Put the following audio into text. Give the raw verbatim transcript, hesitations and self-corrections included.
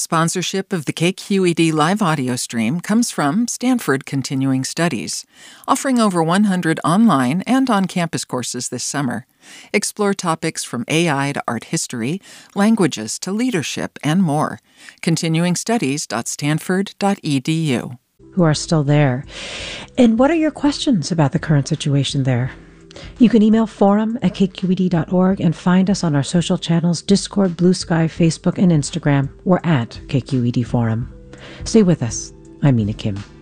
Sponsorship of the K Q E D live audio stream comes from Stanford Continuing Studies, offering over one hundred online and on-campus courses this summer. Explore topics from A I to art history, languages to leadership, and more. continuing studies dot stanford dot e d u. Who are still there. And what are your questions about the current situation there? You can email forum at k q e d dot org and find us on our social channels, Discord, Blue Sky, Facebook, and Instagram. We're at K Q E D Forum. Stay with us. I'm Mina Kim.